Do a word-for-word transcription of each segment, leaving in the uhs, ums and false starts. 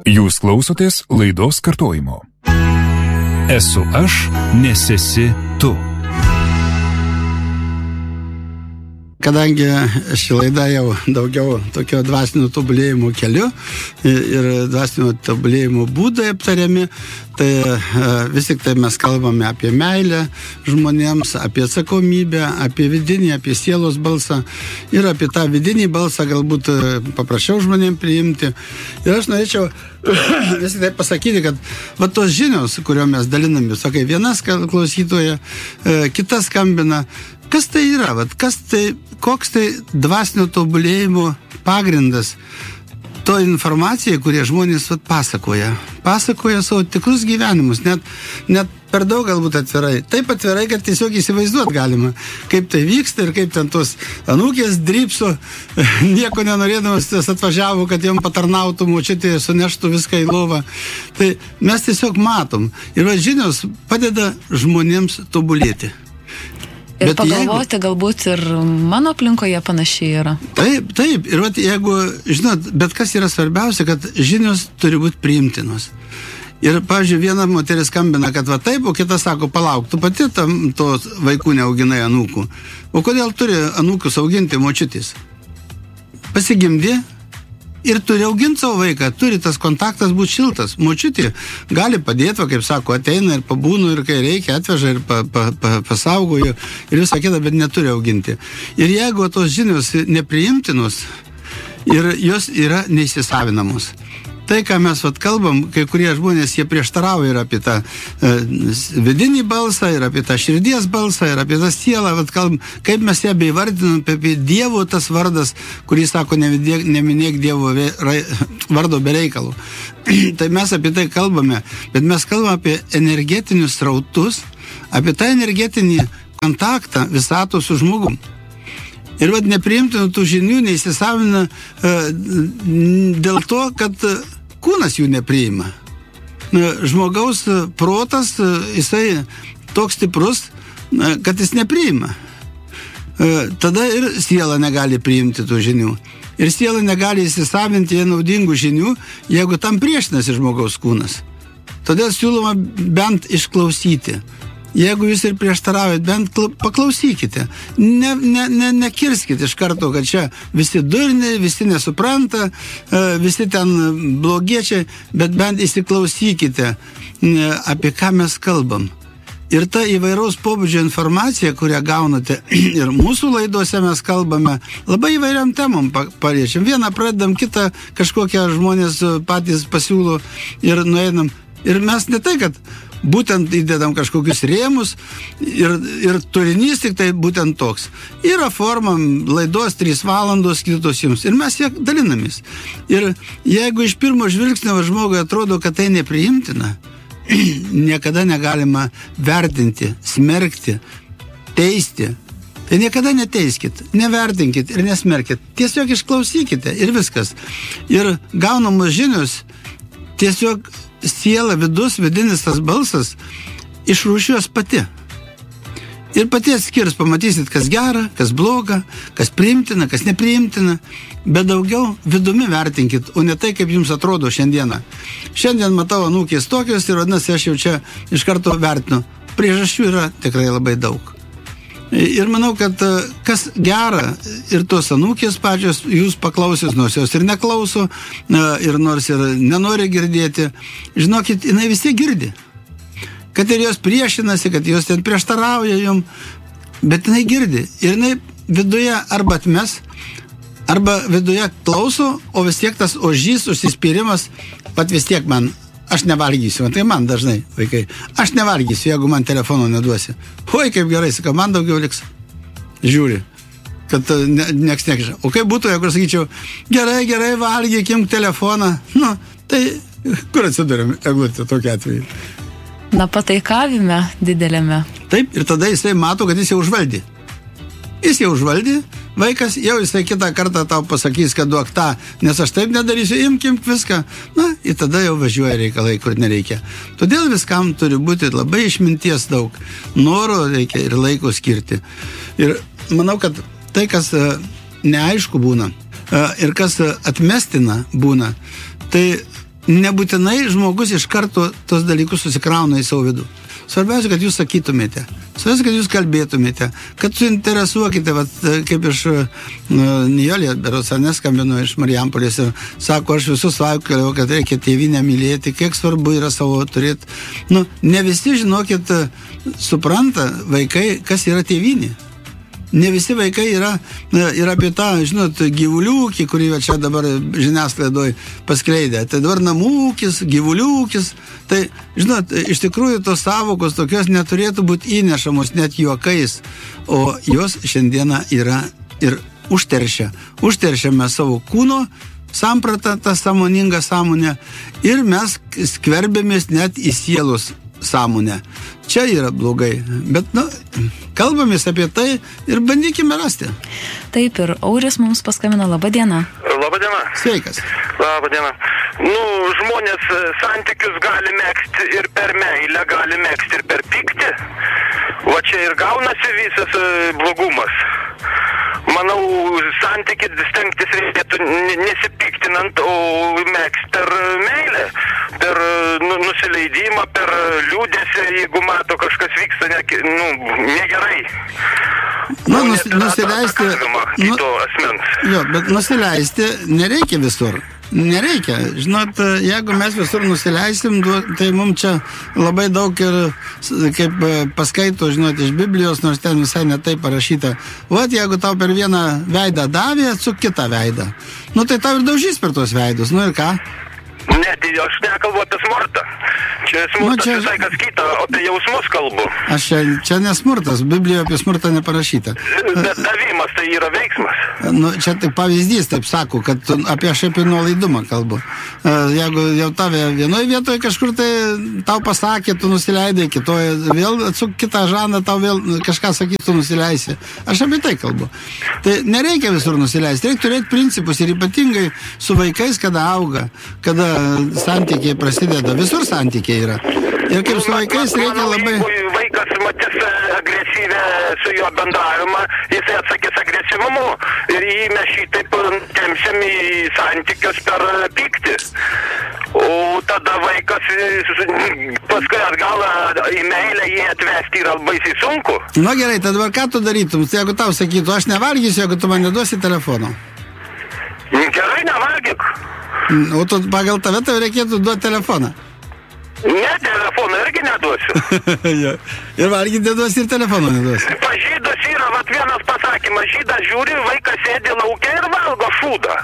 Jūs klausotės laidos kartojimo. Esu aš, nes esi tu. Kadangi ši laida jau daugiau tokio dvasinio tobulėjimo keliu ir dvasinio tobulėjimo būdai aptariami, tai vis tik tai mes kalbame apie meilę žmonėms, apie atsakomybę, apie vidinį, apie sielos balsą ir apie tą vidinį balsą galbūt paprašiau žmonėm priimti. Ir aš norėčiau vis tik tai pasakyti, kad va tos žinios, kurio mes dalinamės, sakai, vienas klausytoja, kitas skambina. Kas tai yra? Vat, kas tai, koks tai dvasinio tobulėjimo pagrindas? To informacija, kurie žmonės vat, pasakoja. Pasakoja savo tikrus gyvenimus, net, net per daug galbūt atvirai. Taip atvirai, kad tiesiog įsivaizduot galima, kaip tai vyksta ir kaip ten tos anūkės drypso, nieko nenorėdamas atvažiavo, kad jom patarnautų močiutė, suneštų viską į lovą. Tai mes tiesiog matom. Ir va, žinios padeda žmonėms tobulėti. Ir Bet pagalvoti, jeigu, galbūt ir mano aplinkoje panašiai yra. Taip, taip. Ir vat, jeigu, žinot, bet kas yra svarbiausia, kad žinios turi būti priimtinos. Ir, pavyzdžiui, viena moteris skambina, kad va taip, o kita sako, palauk, tu pati tam tos vaikų neauginai anūkų. O kodėl turi anūkus auginti močiutis? Pasigimdė ir turi auginti savo vaiką, turi tas kontaktas būti šiltas. Močiutė gali padėti, va, kaip sako, ateina ir pabūnu, ir kai reikia, atveža ir pa, pa, pa, pasaugoju ir visą kitą, bet neturi auginti. Ir jeigu tos žinios nepriimtinos ir jos yra neįsisavinamos. Tai, ką mes vat, kalbam, kai kurie žmonės, jie prieštarauja ir apie tą e, vidinį balsą, ir apie tą širdies balsą, ir apie tą sielą, vat, kalbam, kaip mes ją beivardinam, apie Dievo tas vardas, kurį sako, neminėk, neminėk Dievo ve, ra, vardo be reikalų. Tai mes apie tai kalbame, bet mes kalbame apie energetinius srautus, apie tą energetinį kontaktą visatos su žmogum. Ir vad nepriimtinų tų žinių neįsisavina e, dėl to, kad kūnas jų nepriima. E, žmogaus protas, e, jisai toks stiprus, e, kad jis nepriima. E, tada ir siela negali priimti tų žinių. Ir siela negali įsisavinti naudingų žinių, jeigu tam priešinasi žmogaus kūnas. Todėl siūloma bent išklausyti. Jeigu jūs ir prieštaraujat, bent paklausykite. Ne, ne, ne, nekirskite iš karto, kad čia visi durniai, visi nesupranta, visi ten blogiečiai, bet bent įsiklausykite, apie ką mes kalbam. Ir ta įvairaus pobūdžio informacija, kurią gaunate, ir mūsų laidose mes kalbame, labai įvairiam temom pariečiam. Vieną pradedam, kitą kažkokią žmonės patys pasiūlo ir nueinam. Ir mes ne tai, kad būtent įdedam kažkokius rėmus ir, ir turinys tik tai būtent toks. Yra forma laidos trys valandos skirtos jums ir mes ją dalinamės. Ir jeigu iš pirmo žvilgsnio žmogui atrodo, kad tai nepriimtina, niekada negalima vertinti, smerkti, teisti. Tai niekada neteiskit, nevertinkit ir nesmerkit. Tiesiog išklausykite ir viskas. Ir gaunamos žinios tiesiog siela, vidus, vidinis tas balsas išrūšiuos pati. Ir pati atskirs, pamatysit, kas gera, kas bloga, kas priimtina, kas nepriimtina, bet daugiau vidumi vertinkit, o ne tai, kaip jums atrodo šiandieną. Šiandien matau anūkės tokios ir vadinasi, aš jau čia iš karto vertinu. Priežasčių yra tikrai labai daug. Ir manau, kad kas gera ir tos anūkės pačios, jūs paklausys, nors jos ir neklauso, ir nors ir nenori girdėti, žinokit, jinai visi girdi. Kad ir jos priešinasi, kad jos ten prieštarauja jom, bet jinai girdi. Ir jinai viduje arba atmes, arba viduje klauso, o vis tiek tas ožys, užsispyrimas, pat vis tiek man, aš nevalgysiu, tai man dažnai vaikai, aš nevalgysiu, jeigu man telefono neduosi. Oi, kaip gerai, sako, man daugiau liks. Žiūri, kad ne, nieks nekžia. O kaip būtų, jeigu sakyčiau, gerai, gerai, valgykim telefoną, nu, tai kur atsidurėm, Eglutė, tokia atveju? Na, pataikavime didelėme. Taip, ir tada jisai mato, kad jis jau užvaldė. Jis jau užvaldė, vaikas jau jisai kitą kartą tau pasakys, kad duok tą, nes aš taip nedarysiu, imkim viską. Na, ir tada jau važiuoja reikalai, kur nereikia. Todėl viskam turi būti labai išminties daug. Noro reikia ir laiko skirti. Ir manau, kad tai, kas neaišku būna ir kas atmestina būna, tai nebūtinai žmogus iš karto tos dalykus susikrauna į savo vidų. Svarbiausia, kad jūs sakytumėte. Svarbiausia, kad jūs kalbėtumėte. Kad suinteresuokite, vat, kaip iš uh, Nijolė, berods neskambino iš Marijampolės ir sako, aš visus vaikeliau, kad reikia tėvynę mylėti, kiek svarbu yra savo turėti. Nu, ne visi, žinokit, supranta vaikai, kas yra tėvynė. Ne visi vaikai yra, yra apie tą, žinot, gyvuliūkį, kurį čia dabar žiniasklaidoj paskleidė. Tai dabar namūkis, gyvuliūkis. Tai, žinot, iš tikrųjų tos savokos tokios neturėtų būti įnešamos net juokais, o jos šiandieną yra ir užteršia. Užteršiame savo kūno sampratą, tą sąmoningą sąmonę ir mes skverbėmės net į sielos sąmonę. Čia yra blogai, bet, nu, kalbamės apie tai ir bandykime rasti. Taip, ir Auris mums paskambino. Labą dieną. Labą dieną. Sveikas. Labą dieną. Nu, žmonės santykius gali megzti ir per meilę, gali megzti ir per pyktį. Va čia ir gaunasi visas blogumas. Manau, santykį stengtis reikėtų nesipiktinant, o megzti per meilę, per nu, nusileidimą, per liūdesį, jeigu mato kažkas vyksta ne, nu, negerai. Nu, nus, nusileisti... Nu, to asmens. Jo, bet nusileisti nereikia visur. Nereikia. Žinot, jeigu mes visur nusileisim, tai mums čia labai daug ir, kaip paskaito, žinot, iš Biblijos, nors ten visai netai parašyta. Vat, jeigu tau per vieną veidą davė, atsuk kitą veidą. Nu, tai tau ir daužys per tuos veidus. Nu ir ką? Ne, tai aš nekalbu apie smurtą. Čia smurtas nu, čia... visai kas kita, o apie jausmus kalbu. Aš čia, čia nesmurtas, Biblijoje apie smurtą neparašyta. Bet davimas tai yra veiksmas. Nu, čia tik pavyzdys, taip sako, kad apie aš apie nuolaidumą kalbu. Jeigu jau tave vienoje vietoje kažkur tai tau pasakė, tu nusileidai, kitoje vėl atsuk kitą žaną, tau vėl kažką sakyt, tu nusileisi. Aš apie tai kalbu. Tai nereikia visur nusileisti, reikia turėti principus ir ypatingai su vaikais, kada auga, kada santykiai prasideda, visur santykiai yra. Ir kaip su vaikais reikia labai... Jeigu vaikas matys agresyvę su jo bendravimą, jisai atsakys agresyvumu ir jį mes šitaip temsiam į santykius per pyktį. O tada vaikas paskui atgal į meilę jį atvesti yra baisiai sunku. Nu gerai, tad dabar ką tu darytum? Jeigu tau sakytų, aš nevalgysiu, jeigu tu man neduosi telefono. Gerai, nevalgyk. O tu pagal tave tau reikėtų duoti telefoną. Ne, telefoną irgi neduosiu. Ja. Ir valgyti neduosi ir telefoną neduosi. Pažydas yra, vat vienas pasakymas, žydas žiūri, vaikas sėdi laukia ir valgo šūdą.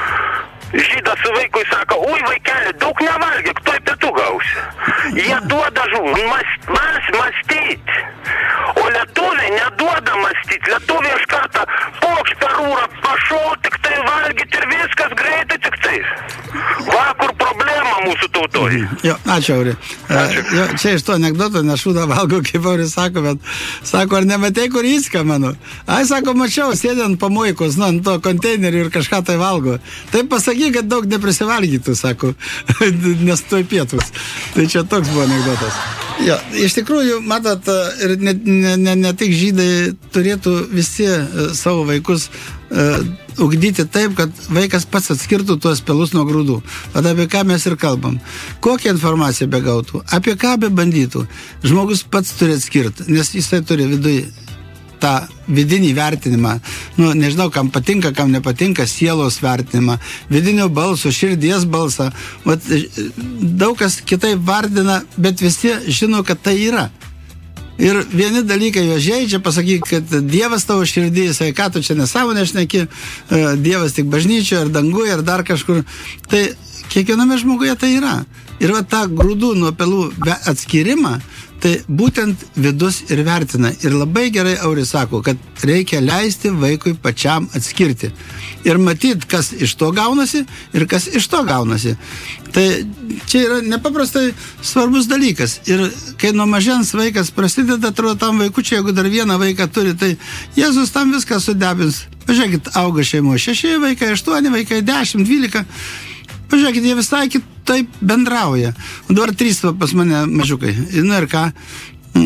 Žydas vaikui sako, ui vaikeli, daug nevalgyk, tuoj pietų gausi. Jie duoda žuvų, mas, mas, mąstyti. O lietuviai neduoda mąstyti. Lietuviai iš kartą pokš per ūrą, pašau, tik tai valgyti ir viskas greitai tik tai. Va, kur problema mūsų tautoj. Jo, ačiū, Auri. Ačiū. Jo, čia iš to anekdoto nešūdą valgo, kaip Auri sako, bet sako, ar nematei, kur įska mano? Ai, sako, mačiau, sėdint pamuikos, nu, ant to konteinerį ir kažką tai valgo. Taip pasakyk, kad daug neprisivalgytų, sako, nes tuoj pietus. Tai čia toks buvo anekdotas. Jo, iš tikrųjų, matot, ir ne, ne, ne, ne tik žydai turėtų visi uh, savo vaikus uh, ugdyti taip, kad vaikas pats atskirtų tuos pelus nuo grūdų. Vat apie ką mes ir kalbam. Kokią informaciją begautų, apie ką bebandytų, žmogus pats turi atskirti, nes jisai turi viduje tą vidinį vertinimą, nu, nežinau, kam patinka, kam nepatinka, sielos vertinimą, vidinio balso, širdies balsą. Vat, daug kas kitaip vardina, bet visi žino, kad tai yra. Ir vieni dalykai jo žaidžia, pasakyk, kad Dievas tavo širdį, jisai, ką tu čia nesąmonę šneki, Dievas tik bažnyčioje, ar danguje, ar dar kažkur. Tai kiekviename žmoguje tai yra. Ir va tą grūdų nuo pelų atskirimą, tai būtent vidus ir vertina. Ir labai gerai Auris sako, kad reikia leisti vaikui pačiam atskirti. Ir matyt, kas iš to gaunasi ir kas iš to gaunasi. Tai čia yra nepaprastai svarbus dalykas. Ir kai nuo mažens vaikas prasideda, atrodo tam vaikučiai, jeigu dar vieną vaiką turi, tai Jėzus tam viską sudebins. Pažiūrėkit, auga šeimo šeši vaikai, aštuoni vaikai, dešimt, dvylika. Pažiūrėkit, jie visai kitaip bendrauja. O dabar trys pas mane mažiukai. Nu ir ką?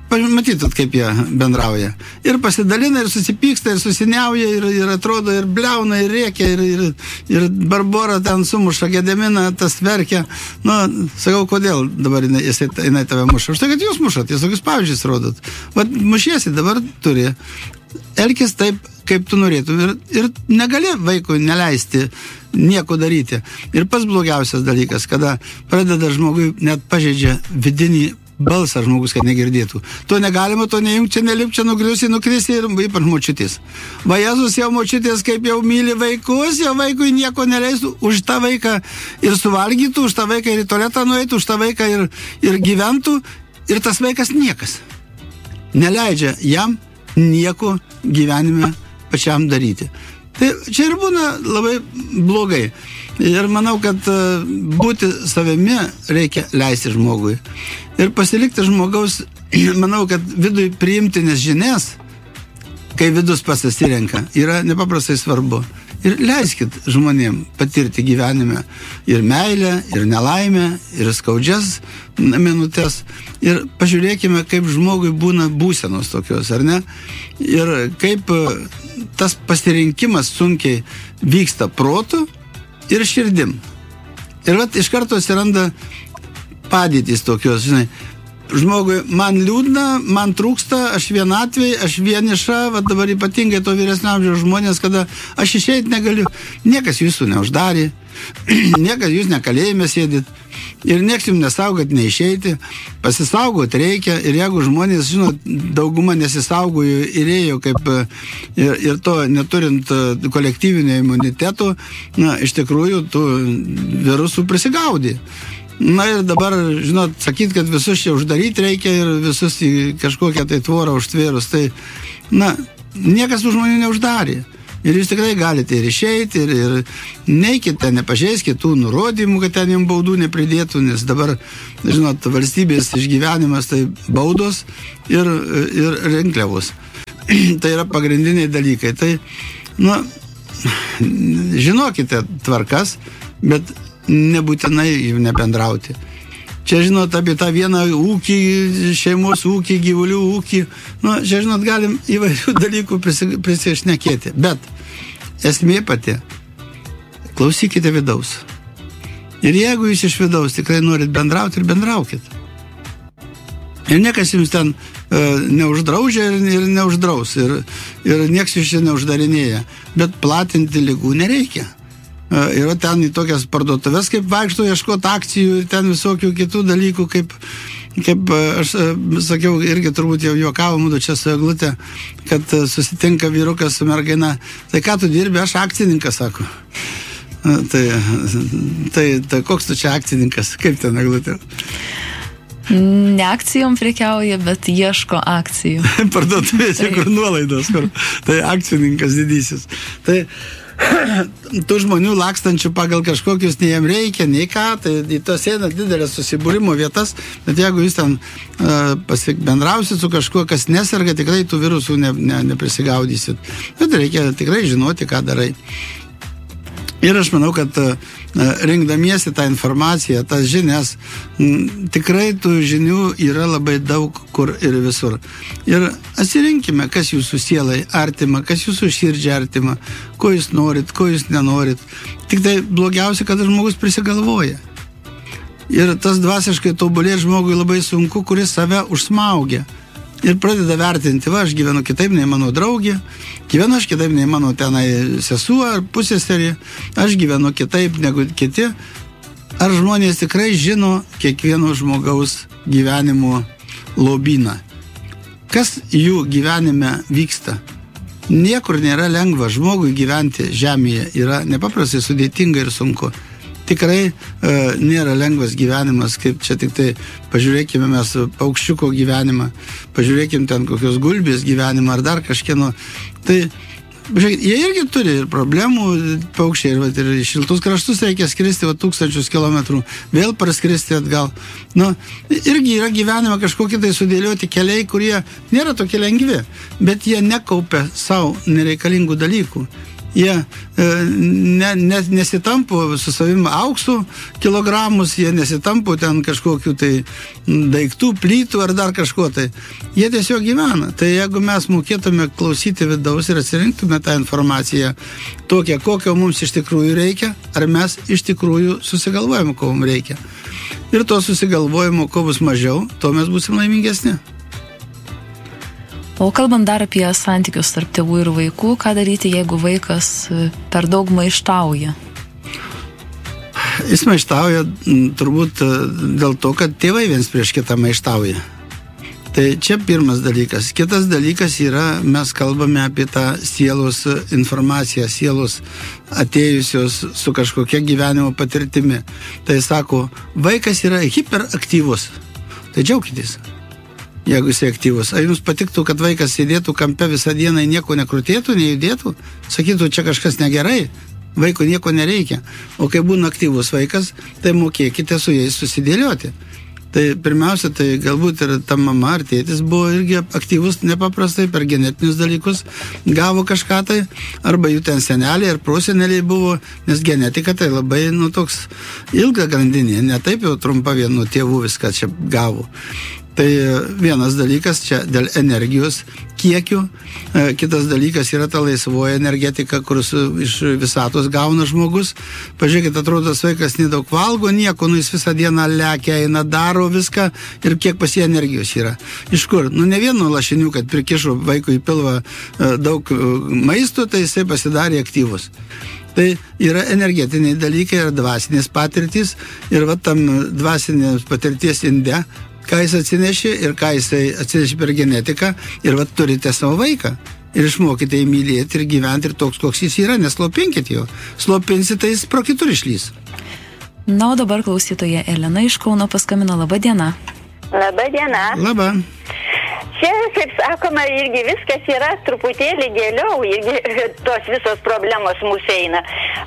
matytot, kaip jie bendrauja. Ir pasidalina, ir susipyksta, ir susiniauja, ir, ir atrodo, ir bliauna, ir rėkia, ir, ir, ir Barbora ten sumuša Gediminą, tas verkia. Nu, sakau, kodėl dabar jinai, jinai tave muša? Už tai, kad jūs mušat, jūs tokius pavyzdžius rodot. Vat mušiesi dabar turi. Elkis taip, kaip tu norėtum. Ir, ir negali vaikui neleisti nieko daryti. Ir pats blogiausias dalykas, kada pradeda žmogui net pažeidžia vidinį balsą žmogus, kad negirdėtų. To negalima, to neimk, čia nelip, čia nugriusi, nukrisi ir ypač močiutės. Va Jėzus jau močiutės, kaip jau myli vaikus, jau vaikui nieko neleistų, už tą vaiką ir suvalgytų, už tą vaiką ir į tualetą nueitų, už tą vaiką ir, ir gyventų, ir tas vaikas niekas. Neleidžia jam nieko gyvenime pačiam daryti. Tai čia ir būna labai blogai. Ir manau, kad būti savimi reikia leisti žmogui. Ir pasilikti žmogaus, manau, kad vidui priimtinės žinias, kai vidus pasirenka, yra nepaprastai svarbu. Ir leiskit žmonėm patirti gyvenime ir meilę, ir nelaimę, ir skaudžias minutės. Ir pažiūrėkime, kaip žmogui būna būsenos tokios, ar ne? Ir kaip tas pasirinkimas sunkiai vyksta protu ir širdim. Ir vat iš karto atsiranda padėtys tokios, žinai, žmogui man liūdna, man trūksta, aš vienatvėj, aš vieniša, vat dabar ypatingai to vyresnio amžiaus žmonės, kada aš išeit negaliu, niekas jūsų neuždarė, niekas jūs nekalėjime sėdit, ir nieks jums nesaugot neišeiti, pasisaugot reikia, ir jeigu žmonės, žinot, dauguma nesisaugojo ir ėjo kaip, ir, ir to neturint kolektyvinio imuniteto, na, iš tikrųjų, tų virusų prisigaudė. Na ir dabar, žinot, sakyt, kad visus čia uždaryti reikia ir visus į kažkokią tai tvorą užtvėrus, tai, na, niekas tų žmonių neuždarė. Ir jūs tikrai galite ir išeiti, ir, ir neikite, nepažeiskite tų nurodymų, kad ten jums baudų nepridėtų, nes dabar, žinot, valstybės išgyvenimas tai baudos ir, ir rinkliavos. Tai yra pagrindiniai dalykai. Tai, na, žinokite tvarkas, bet nebūtinai jų nebendrauti. Čia, žinot, apie tą vieną ūkį, šeimos ūkį, gyvulių ūkį, nu, čia, žinot, galim įvairių dalykų prisi, prisišnekėti, bet esmė pati, klausykite vidaus. Ir jeigu jūs iš vidaus tikrai norit bendrauti, ir bendraukit. Ir niekas jums ten e, neuždraudžia ir, ir neuždraus, ir, ir nieks jūs čia neuždarinėja, bet platinti ligų nereikia. Yra ten į tokias parduotuvės, kaip vaikšto ieškoti akcijų ir ten visokių kitų dalykų, kaip, kaip aš sakiau, irgi turbūt jau juokavom čia su Eglute, kad susitinka vyrukas su mergina. Tai ką tu dirbi? Aš akcininkas, sako. Tai, tai, tai koks tu čia akcininkas? Kaip ten, Eglute? Ne akcijom prekiauja, bet ieško akcijų. Parduotuvėse, kur nuolaidos, kur. Tai akcininkas didysis. Tai tų žmonių lakstančių pagal kažkokius nei jam reikia, nei ką, tai į tos eina didelės susibūrimo vietas, bet jeigu jūs ten uh, bendrausit su kažkuo, kas neserga, tikrai tų virusų ne, ne, neprisigaudysit. Bet reikia tikrai žinoti, ką darai. Ir aš manau, kad uh, rinkdamiesi tą informaciją, tas žinias, m, tikrai tų žinių yra labai daug kur ir visur. Ir atsirinkime, kas jūsų sielai artima, kas jūsų širdžiai artima, ko jūs norit, ko jūs nenorit. Tik tai blogiausia, kad žmogus prisigalvoja. Ir tas dvasiškai tobulėti žmogui labai sunku, kuris save užsmaugia. Ir pradeda vertinti, va, aš gyvenu kitaip nei mano draugė, gyvenu aš kitaip nei mano tenai sesuo ar pusseserė, aš gyvenu kitaip negu kiti. Ar žmonės tikrai žino kiekvieno žmogaus gyvenimo lobyną? Kas jų gyvenime vyksta? Niekur nėra lengva žmogui gyventi žemėje, yra nepaprastai sudėtinga ir sunku. Tikrai e, nėra lengvas gyvenimas, kaip čia tik tai pažiūrėkime mes paukščiuko gyvenimą, pažiūrėkime ten kokios gulbės gyvenimą ar dar kažkieno. Tai, žiūrėkit, jie irgi turi ir problemų, paukščiai, ir, ir šiltus kraštus reikia skristi va, tūkstančius kilometrų, vėl praskristi atgal. Nu, irgi yra gyvenime kažkokie tai sudėlioti keliai, kurie nėra tokie lengvi, bet jie nekaupia savo nereikalingų dalykų. Jie ne, ne, nesitampo su savim auksų kilogramus, jie nesitampo ten kažkokių tai daiktų, plytų ar dar kažko tai. Jie tiesiog gyvena. Tai jeigu mes mokėtume klausyti vidaus ir atsirinktume tą informaciją tokią, kokio mums iš tikrųjų reikia, ar mes iš tikrųjų susigalvojame, ko mums reikia. Ir to susigalvojimo, ko bus mažiau, to mes būsim laimingesni. O kalbant dar apie santykius tarp tėvų ir vaikų, ką daryti, jeigu vaikas per daug maištauja? Jis maištauja turbūt dėl to, kad tėvai viens prieš kitą maištauja. Tai čia pirmas dalykas. Kitas dalykas yra, mes kalbame apie tą sielos informaciją, sielos atėjusios su kažkokia gyvenimo patirtimi. Tai sako, vaikas yra hiperaktyvus. Tai džiaukitės, jeigu jis aktyvus. Ar jums patiktų, kad vaikas sėdėtų kampe visą dieną, nieko nekrutėtų, nejudėtų? Sakytų, čia kažkas negerai, vaiko nieko nereikia. O kai būna aktyvus vaikas, tai mokėkite su jais susidėlioti. Tai pirmiausia, tai galbūt ir ta mama ar tėtis buvo irgi aktyvus nepaprastai per genetinius dalykus, gavo kažką tai, arba jų ten seneliai ar proseneliai buvo, nes genetika tai labai, nu, toks ilga grandinė, ne taip jau trumpa vienu tėvų viską čia gavo. Tai vienas dalykas čia dėl energijos kiekių, kitas dalykas yra ta laisvoji energetika, kur iš visatos gauna žmogus. Pažiūrėkit, atrodo, vaikas nedaug valgo, nieko, nu jis visą dieną lekia, eina, daro viską ir kiek pas jį energijos yra. Iš kur? Nu ne vienu lašiniu, kad prikišo vaikui į pilvą daug maisto, tai jisai pasidarė aktyvus. Tai yra energetiniai dalykai, yra dvasinės patirtys ir va tam dvasinės patirties inde, ką jis atsinešė ir ką jis atsinešė per genetiką ir va turite savo vaiką ir išmokite jį mylėti ir gyventi ir toks, koks jis yra, neslopinkit jo. Slopinsite, jis pro kitur išlys. Na, o dabar klausytoja Elena iš Kauno paskambino. Labą dieną. Labą dieną. Labą. Čia, kaip sakoma, irgi viskas yra truputėlį gėliau, irgi tos visos problemos mūsų eina.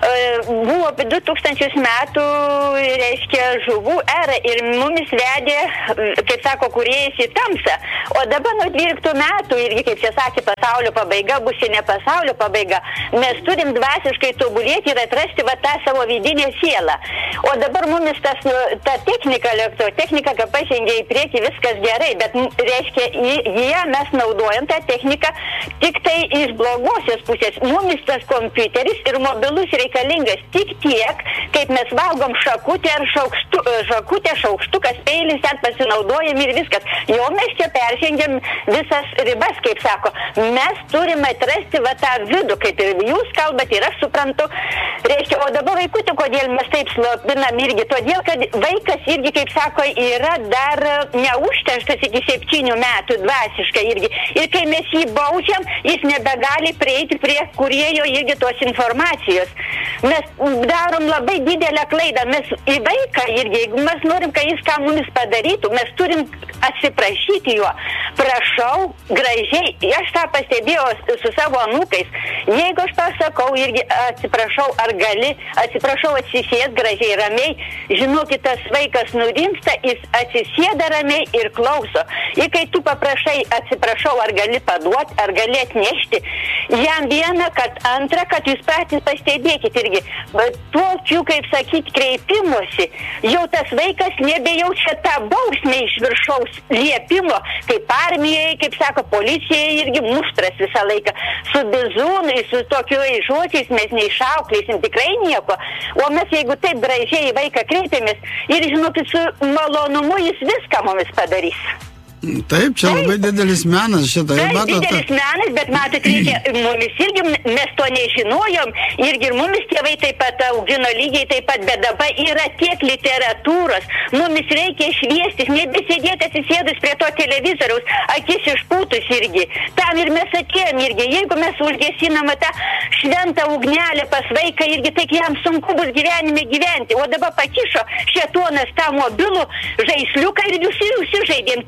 Buvo du tūkstančius metų, reiškia, žuvų era ir mumis vedė, kaip sako, kūrėjas į tamsą. O dabar nuo dvyliktų metų, irgi, kaip čia sakė, pasaulio pabaiga, bus ir ne pasaulio pabaiga, mes turim dvasiškai tobulėti ir atrasti va tą savo vidinę sielą. O dabar mumis tas, ta technika, technika, kad pažengė į priekį, viskas gerai, bet, reiškia, į jie mes naudojam tą techniką tik tai iš blogosios pusės. Mumis tas kompiuteris ir mobilus reikalingas tik tiek, kaip mes valgom šakutę ar šaukštu, šakutę, šaukštukas, peilis, ten pasinaudojam ir viskas. Jau mes čia peržengiam visas ribas, kaip sako. Mes turime atrasti va tą vidų, kaip ir jūs kalbat ir aš suprantu. Reiškia, o dabar vaikutį, kodėl mes taip slopinam irgi? Todėl, kad vaikas irgi, kaip sako, yra dar neužterštas iki septynių metų dvasiškai irgi. Ir kai mes jį baudžiam, jis nebegali prieiti prie kūrėjo irgi tos informacijos. Mes darom labai didelę klaidą. Mes į vaiką irgi, jeigu mes norim, kad jis ką mumis padarytų, mes turim atsiprašyti juo. Prašau, gražiai. Aš tą pastebėjau su savo anūkais. Jeigu aš pasakau irgi atsiprašau, ar gali, atsiprašau, atsisės gražiai, ramiai, žinokit, tas vaikas nurimsta, jis atsisėda ramiai ir klauso. Ir kai tu paprašai atsiprašau, ar gali paduoti, ar gali atnešti, jam vieną, kad antrą, kad jūs patys pastebėkit irgi. Tokių, kaip sakyti, kreipimusi, jau tas vaikas nebejaučia tą bausmę iš viršaus liepimo, kaip armijai, kaip sako, policijai irgi muštras visą laiką. Su bizūnai, su tokiais žodžiais mes neišauklėsim tikrai nieko. O mes, jeigu taip gražiai į vaiką kreipiamės ir, žinokit, su malonumu jis viską mumis padarys. Taip, čia labai didelis menas šitą. Taip, didelis menas, bet matot, reikia, mumis irgi, mes to nežinojom, irgi ir mumis tėvai taip pat augino lygiai taip pat, bet dabar yra tiek literatūros, mumis reikia šviestis, nebesėdėti atsisėdus prie to televizoriaus, akis išpūtus irgi. Tam ir mes atėjom irgi, jeigu mes užgesiname tą šventą ugnelę pas vaiką irgi, tai jam sunku bus gyvenime gyventi, o dabar pakišo šėtonas tą mobilų žaisliuką ir visi užsižaidėm, tiek sėdėm.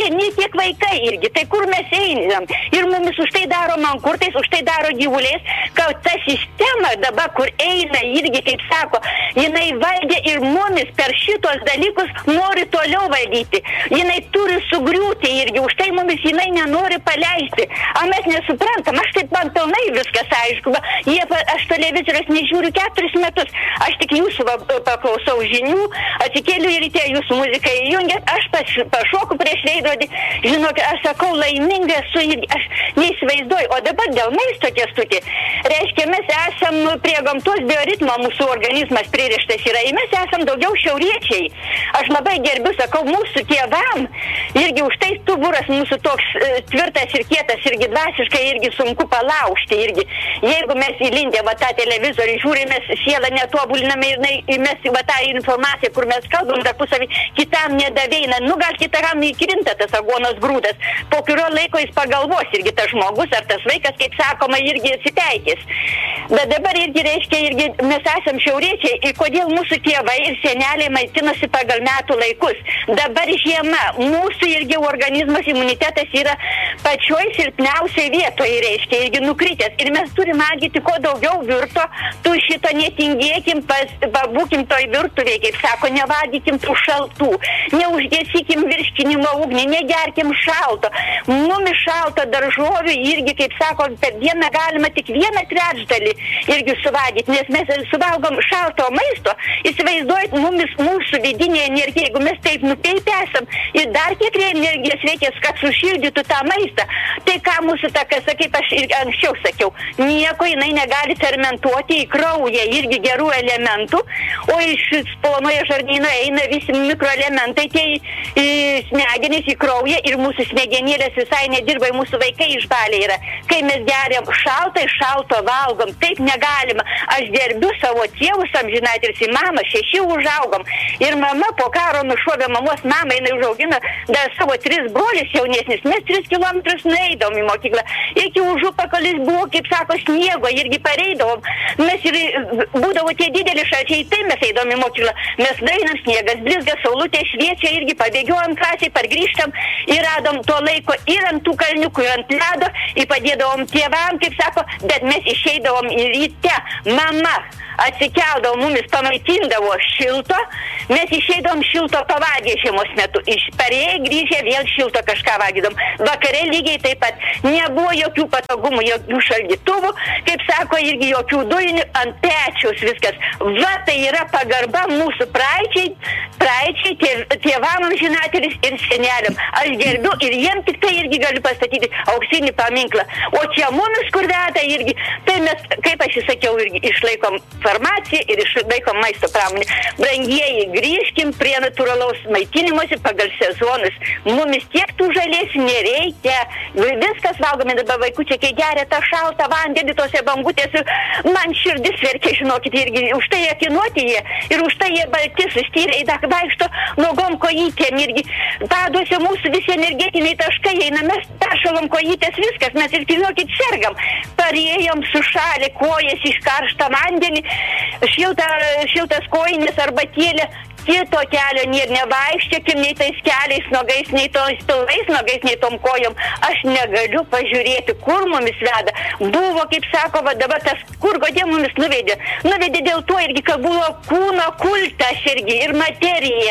nei tiek vaikai irgi. Tai kur mes einam? Ir mumis už tai daro mankurtais, už tai daro gyvuliais, kad ta sistema dabar, kur eina irgi, kaip sako, jinai valdė ir mumis per šitos dalykus nori toliau valdyti. Jinai turi sugriūti irgi, už tai mumis jinai nenori paleisti. O mes nesuprantam, aš taip man pilnai viskas aišku. Jie, aš televizorius nežiūriu keturis metus, aš tik jūsų va, paklausau žinių, atsikėliu ir tie jūsų muziką įjungėt, aš pas, pašoku prieš veidrodį, žinok, aš sakau, laiminga esu ir aš neįsivaizduoju. O dabar dėl maisto, Kęstuti, reiškia, mes esam prie gamtos bioritmo, mūsų organizmas pririštas yra, ir mes esam daugiau šiauriečiai. Aš labai gerbiu, sakau, mūsų tėvam, irgi už tai stuburas mūsų toks e, tvirtas ir kietas, irgi dvasiškai, irgi sunku palaužti, irgi. Jeigu mes įlindę va tą televizorių žiūrime, sielą netobuliname ir mes va tą informaciją, kur mes kalbam tarpusavį, kitam nedaveina, nu gal kitam įkrinta tas aguonos grūdas, po kurio laiko jis pagalvos irgi tas žmogus ar tas vaikas, kaip sakoma, irgi atsiteikės. Bet dabar irgi reiškia, irgi mes esam šiauriečiai ir kodėl mūsų tėvai ir seneliai maitinosi pagal metų laikus. Dabar žiema, mūsų irgi organizmas, imunitetas yra pačioj silpniausiai vietoje, reiškia, irgi nukritęs. Ir mes turim agyti kuo daugiau virto, tu šito netingėkim, pas, pabūkim toj virtuvėje, kaip sako, nevalgykim tų šaltų, neužgesikim virškinimo ugnį, negerkim šalto. Mumis šalto daržovių irgi, kaip sako, per dieną galima tik vieną trečdalį irgi suvalgyti, nes mes suvalgom šalto maisto, įsivaizduojat, mumis, mūsų vidinė energija, jeigu mes taip nupeipę esam ir dar kiek energijos reikia, kad sušildytų tą maistą, tai ką mūsų takas, kaip aš ir anksčiau sakiau, nieko jinai negali fermentuoti į kraują irgi gerų elementų, o iš plonoje žarnyno eina visi mikroelementai, tie į smegenys į kraują ir mūsų smegenėlės visai nedirba, mūsų vaikai išbalė yra. Kai mes geriam šaltą, šalto valgom, taip negalima. Aš gerbiu savo tėvus, amžinatilsį, mamą, šeši užaugom. Ir mama po karo nušovė mamos mamą, jinai užaugino dar savo tris brolius jaunesnis. Mes tris kilometrus nueidom į mokyklą. Iki užupakalis buvo, kaip sako, sniego, irgi pareidavom. Mes ir būdavo tie dideli šalčiai, tai mes eidom į mokyklą. Mes dainam, sniegas blizga, saulutė šviečia, irgi pabėgiojom krasiai, pargrįžtam ir radom tuo laiko ir ant tų kalniukų, ir ant ledo, ir padėdavom tėvam, kaip sako, bet mes išeidavom į ryte. Mama atsikeldavo, mumis pamaitindavo šilto, mes išeidavom šilto pavalgę žiemos metu. Išparėjai grįžę vėl šilto kažką valgydom. Vakare lygiai taip pat. Nebuvo jokių patogumų, jokių šaldytuvų, kaip sako, irgi jokių dujinių, ant pečiaus viskas. Va, tai yra pagarba mūsų praeičiai, praeičiai tėv, tėvam amžinatelis ir seneliam. Aš gerbiu ir jiem tik tai irgi galiu pastatyti auksinį paminklą. O čia mumis kur veda irgi, tai mes, kaip aš įsakiau, irgi išlaikom farmaciją ir išlaikom maisto pramonę. Brangieji, grįžkim prie natūralaus maitinimosi pagal sezonus. Mumis tiek tų žalėsių nereikia. Viskas valgome dabar vaikučiai, kai geria tą šaltą vandenį tose bangutėse. Man širdis verkia, žinokit, irgi už tai akinuoti jie ir už tai jie balti sustyrė, dar vaikšto nuogom kojytėm irgi. Paduose mūsų visi energetiniai taškai eina, mes peršalom kojytės, viskas, mes ir, žinokit, sergam. Parėjom sušalę kojas iš karštą vandenį, šilta, šiltas kojinis arbatėlė, kito kelio nėra, nevaikščiokim nei tais keliais nogais, nei tos pilvais nogais, nei tom kojom. Aš negaliu pažiūrėti, kur mumis veda. Buvo, kaip sako, va dabar tas, kur kodėl mumis nuvedė. Nuvedė dėl to irgi, kad buvo kūno kultas irgi ir materija.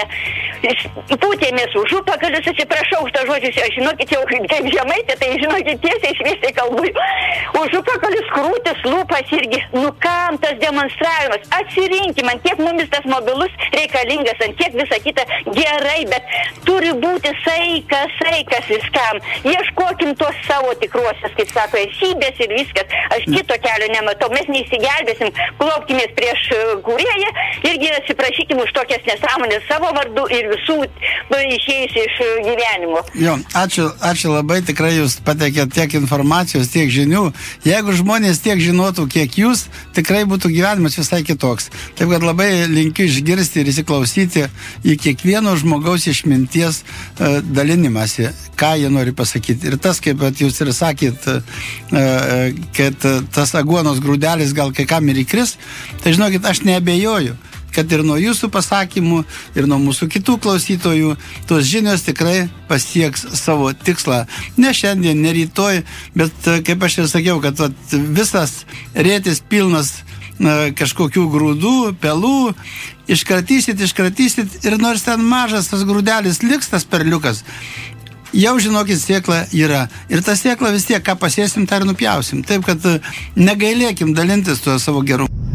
Pūtėmės už upakalius, atsiprašau už tą žodžius, aš žinokit, jau kaip žemaitė, tai žinokit, tiesiai šviesiai kalbu. Už upakalius krūtis, lūpas irgi. Nu kam tas demonstravimas? Atsirinkim, ant kiek mumis tas mobilus reikalingas, ant kiek visą kitą gerai, bet turi būti saikas, saikas viskam. Ieškokim tos savo tikruosios, kaip sako, esybės ir viskas. Aš kito kelio nematau, mes neįsigelbėsim, klaupkimės prieš kūrėją irgi atsiprašykim už tokias nesąmonės savo vardu ir visų išėjusių iš gyvenimo. Jo, ačiū, ačiū labai, tikrai jūs pateikėt tiek informacijos, tiek žinių. Jeigu žmonės tiek žinotų, kiek jūs, tikrai būtų gyvenimas visai kitoks. Taip kad labai linkiu išgirsti ir įsiklausyti į kiekvieno žmogaus išminties uh, dalinimąsi, ką jie nori pasakyti. Ir tas, kaip jūs ir sakėt, uh, kad tas aguonos grūdelis gal kai kam ir įkris, tai žinokit, aš neabejoju, kad ir nuo jūsų pasakymų, ir nuo mūsų kitų klausytojų, tos žinios tikrai pasieks savo tikslą. Ne šiandien, ne rytoj, bet kaip aš ir sakiau, kad vat, visas rėtis pilnas na, kažkokių grūdų, pelų, iškratysit, iškratysit ir nors ten mažas tas grūdelis liks, tas perliukas, jau žinokit, sėkla yra. Ir ta sėkla vis tiek, ką pasėsim, tą ir nupjausim. Taip, kad negailėkim dalintis tuo savo gerumu.